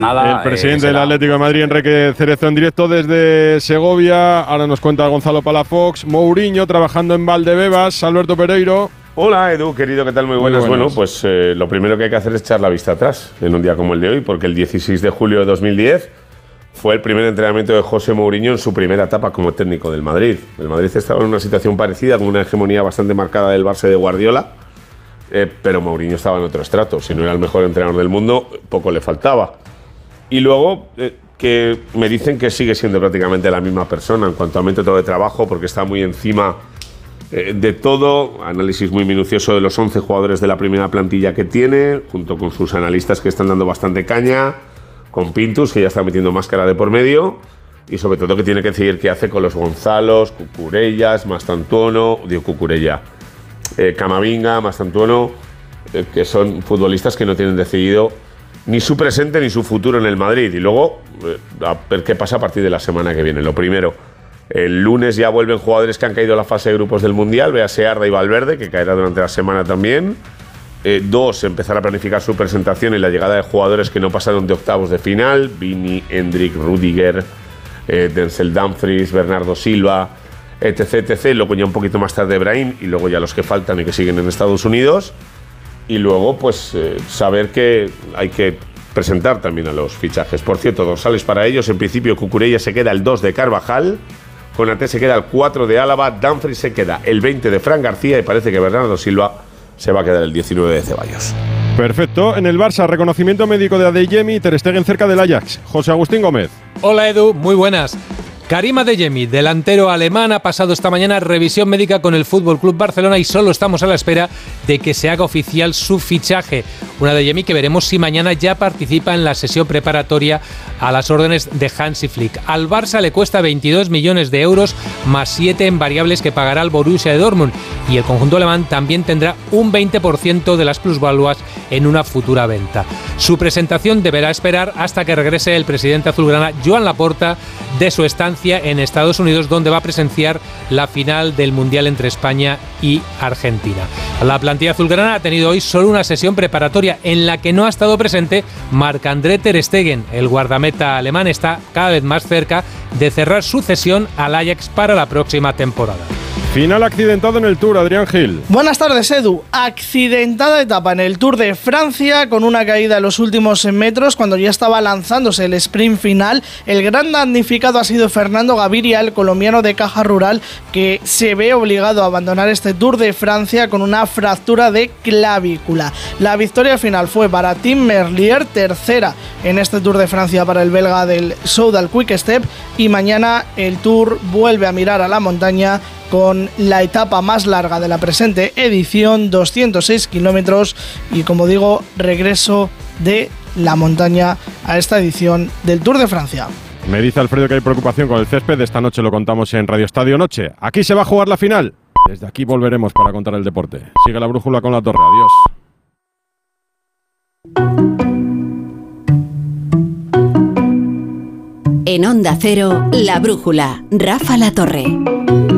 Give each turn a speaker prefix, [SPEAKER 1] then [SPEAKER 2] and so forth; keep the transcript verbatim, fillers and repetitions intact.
[SPEAKER 1] Nada,
[SPEAKER 2] el presidente
[SPEAKER 1] eh,
[SPEAKER 2] del Atlético de Madrid, Enrique Cerezo, en directo desde Segovia. Ahora nos cuenta Gonzalo Palafox. Mourinho trabajando en Valdebebas. Alberto Pereiro.
[SPEAKER 3] Hola Edu, querido, ¿qué tal? Muy buenas.
[SPEAKER 2] Muy buenas.
[SPEAKER 3] Bueno, pues eh, lo primero que hay que hacer es echar la vista atrás en un día como el de hoy, porque el dieciséis de julio de dos mil diez fue el primer entrenamiento de José Mourinho en su primera etapa como técnico del Madrid. El Madrid estaba en una situación parecida, con una hegemonía bastante marcada del Barça de Guardiola, eh, pero Mourinho estaba en otro estrato. Si no era el mejor entrenador del mundo, poco le faltaba. Y luego, eh, que me dicen que sigue siendo prácticamente la misma persona en cuanto a método de trabajo, porque está muy encima eh, de todo. Análisis muy minucioso de los once jugadores de la primera plantilla que tiene, junto con sus analistas que están dando bastante caña, con Pintus, que ya está metiendo máscara de por medio, y sobre todo que tiene que decidir qué hace con los Gonzalos, Cucurellas, Mastantuono, digo Cucurella, eh, Camavinga, Mastantuono, eh, que son futbolistas que no tienen decidido ni su presente ni su futuro en el Madrid. Y luego, eh, a ver qué pasa a partir de la semana que viene. Lo primero, el lunes ya vuelven jugadores que han caído a la fase de grupos del Mundial, véase Arda y Valverde, que caerá durante la semana también. Eh, dos, empezar a planificar su presentación y la llegada de jugadores que no pasaron de octavos de final: Vini, Endrick, Rudiger, eh, Denzel Dumfries, Bernardo Silva, etc, etcétera. Luego ya un poquito más tarde Brahim, y luego ya los que faltan y que siguen en Estados Unidos. Y luego, pues, eh, saber que hay que presentar también a los fichajes. Por cierto, dorsales para ellos. En principio, Cucurella se queda el dos de Carvajal, Konaté se queda el cuatro de Álava, Dumfries se queda el veinte de Fran García, y parece que Bernardo Silva se va a quedar el diecinueve de Ceballos.
[SPEAKER 2] Perfecto. En el Barça, reconocimiento médico de Adeyemi y Ter Stegen cerca del Ajax. José Agustín Gómez.
[SPEAKER 4] Hola Edu, muy buenas. Karim Adeyemi, delantero alemán, ha pasado esta mañana revisión médica con el F C Barcelona y solo estamos a la espera de que se haga oficial su fichaje. Un Adeyemi que veremos si mañana ya participa en la sesión preparatoria a las órdenes de Hansi Flick. Al Barça le cuesta veintidós millones de euros más siete en variables que pagará el Borussia de Dortmund, y el conjunto alemán también tendrá un veinte por ciento de las plusvaluas en una futura venta. Su presentación deberá esperar hasta que regrese el presidente azulgrana Joan Laporta de su estancia en Estados Unidos, donde va a presenciar la final del Mundial entre España y Argentina. La plantilla azulgrana ha tenido hoy solo una sesión preparatoria en la que no ha estado presente Marc-André ter Stegen. El guardameta alemán está cada vez más cerca de cerrar su cesión al Ajax para la próxima temporada.
[SPEAKER 2] Final accidentado en el Tour, Adrián Gil.
[SPEAKER 5] Buenas tardes, Edu. Accidentada etapa en el Tour de Francia, con una caída en los últimos metros cuando ya estaba lanzándose el sprint final. El gran damnificado ha sido Fernando Gaviria, el colombiano de Caja Rural, que se ve obligado a abandonar este Tour de Francia con una fractura de clavícula. La victoria final fue para Tim Merlier, tercera en este Tour de Francia para el belga del Soudal Quick Step, y mañana el Tour vuelve a mirar a la montaña con la etapa más larga de la presente edición, doscientos seis kilómetros, y como digo, regreso de la montaña a esta edición del Tour de Francia.
[SPEAKER 2] Me dice Alfredo que hay preocupación con el césped. Esta noche lo contamos en Radio Estadio Noche. Aquí se va a jugar la final. Desde aquí volveremos para contar el deporte. Sigue la brújula con La Torre. Adiós.
[SPEAKER 6] En Onda Cero, La Brújula, Rafa La Torre.